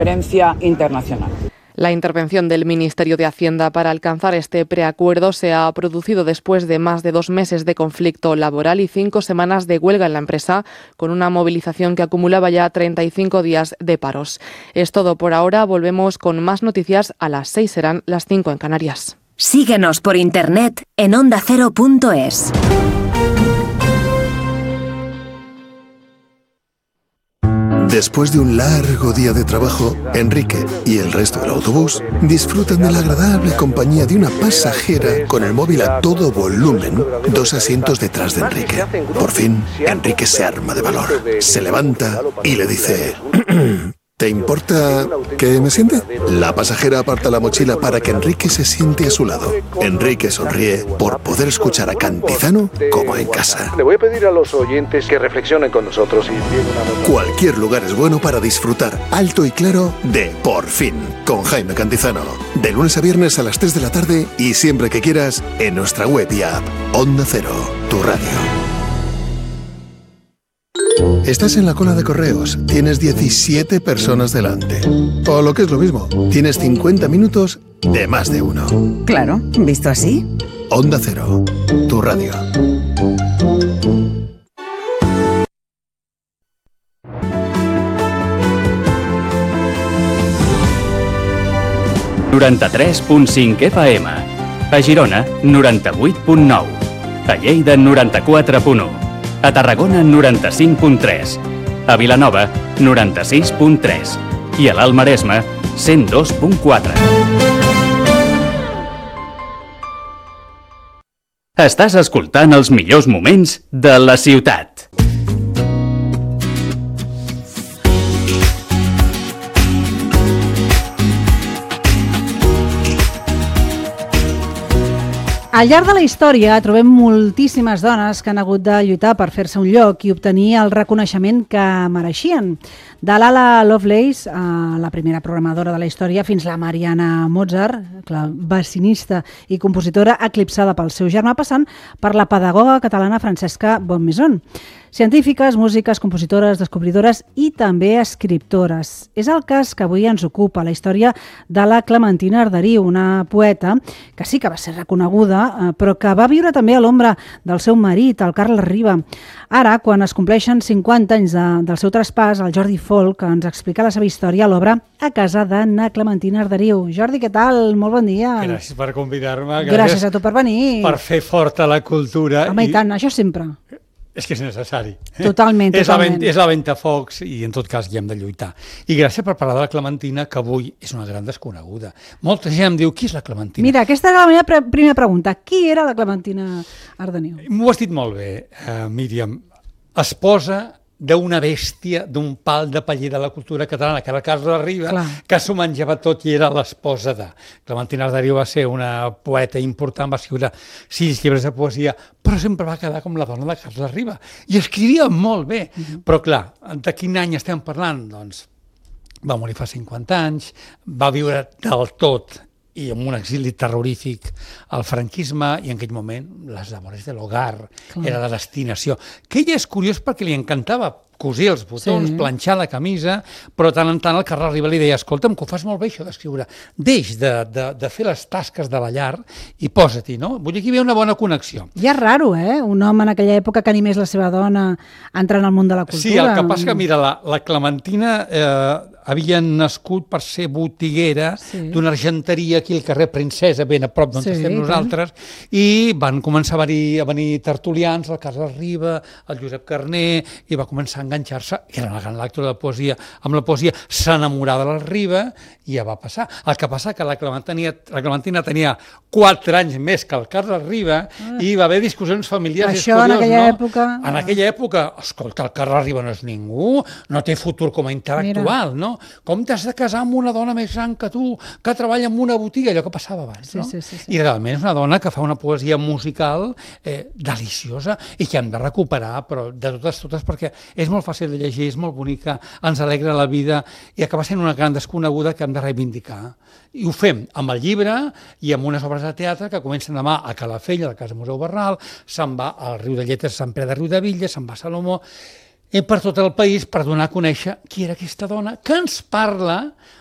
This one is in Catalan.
referencia internacional. La intervención del Ministerio de Hacienda para alcanzar este preacuerdo se ha producido después de más de 2 meses de conflicto laboral y 5 semanas de huelga en la empresa, con una movilización que acumulaba ya 35 días de paros. Es todo por ahora. Volvemos con más noticias a las 6, serán las 5 en Canarias. Síguenos por internet en ondacero.es. Después de un largo día de trabajo, Enrique y el resto del autobús disfrutan de la agradable compañía de una pasajera con el móvil a todo volumen, 2 asientos detrás de Enrique. Por fin, Enrique se arma de valor, se levanta y le dice: ¿te importa que me siente? La pasajera aparta la mochila para que Enrique se siente a su lado. Enrique sonríe por poder escuchar a Cantizano como en casa. Le voy a pedir a los oyentes que reflexionen con nosotros y... Cualquier lugar es bueno para disfrutar alto y claro de Por Fin, con Jaime Cantizano. De lunes a viernes a las 3 de la tarde y siempre que quieras en nuestra web y app. Onda Cero, tu radio. Estás en la cola de correos, tienes 17 personas delante. O lo que es lo mismo, tienes 50 minutos de más de uno. Claro, visto así. Onda Cero, tu radio. ...93.5 FM. A Girona, 98.9. A Lleida, 94.1. A Tarragona, 95.3. A Vilanova, 96.3. I a l'Alt Maresme, 102.4. Estàs escoltant els millors moments de la ciutat. Al llarg de la història trobem moltíssimes dones que han hagut de lluitar per fer-se un lloc i obtenir el reconeixement que mereixien. De l'Ala Lovelace, la primera programadora de la història, fins la Mariana Mozart, clavecinista i compositora eclipsada pel seu germà, passant per la pedagoga catalana Francesca Bonnemaison. Científiques, músiques, compositores, descobridores i també escriptores. És el cas que avui ens ocupa, la història de la Clementina Arderiu, una poeta que sí que va ser reconeguda, però que va viure també a l'ombra del seu marit, el Carles Riba. Ara, quan es compleixen 50 anys del seu traspàs, el Jordi Folk ens explica la seva història a l'obra A casa d'Anna Clementina Arderiu. Jordi, què tal? Molt bon dia. Gràcies per convidar-me. Gràcies a tu per venir. Per fer forta la cultura. Home, i tant, això sempre. És que és necessari. Totalment, totalment. És la ventafocs i en tot cas hi hem de lluitar. I gràcies per parlar de la Clementina, que avui és una gran desconeguda. Molta gent em diu, qui és la Clementina? Mira, aquesta era la meva primera pregunta. Qui era la Clementina Arderiu? M'ho has dit molt bé, Míriam. Esposa d'una bèstia, d'un pal de paller de la cultura catalana, que era el Carles Riba, que s'ho menjava tot i era l'esposa de. Clementina Arderiu va ser una poeta important, va escriure 6 llibres de poesia, però sempre va quedar com la dona de Carles Riba. I escrivia molt bé. Però clar, de quin any estem parlant? Doncs va morir fa 50 anys, va viure del tot i amb un exili terrorífic al franquisme, i en aquell moment les labores de l'hogar era la destinació. Que ella és curiós perquè li encantava cosir els botons, planxar la camisa, però tant en tant el Carles Riba li deia, escolta'm, que ho fas molt bé això d'escriure, deix de fer les tasques de la llar i posa-t'hi, no? Vull dir que hi havia una bona connexió. Ja és raro, un home en aquella època que animés la seva dona a entrar en el món de la cultura. Sí, el que passa que, mira, la Clementina havia nascut per ser botiguera d'una argenteria aquí al carrer Princesa, ben a prop d'on estem nosaltres, i van començar a venir tertulians, el Carles Riba, el Josep Carner, i va començar a enganxar-se, era una gran lectora de poesia, amb la poesia s'enamorava de la Riba i ja va passar. El que passa que la Clementina tenia 4 anys més que el Carles Riba i va haver discussions familiars. Això en aquella època... En aquella època, escolta, el Carles Riba no és ningú, no té futur com a intel·lectual, no? Com t'has de casar amb una dona més gran que tu, que treballa en una botiga, allò que passava abans, no? I realment és una dona que fa una poesia musical deliciosa i que hem de recuperar, però de totes, perquè és molt fàcil de llegir, és molt bonica, ens alegra la vida i acaba sent una gran desconeguda que hem de reivindicar. I ho fem amb el llibre i amb unes obres de teatre que comencen demà a Calafell, a la Casa Museu Barral, se'n va al Riu de Lletes, Sant Pere de Riudebitlles, se'n va a Salomó. per tot el país per donar a conèixer qui era aquesta dona que ens parla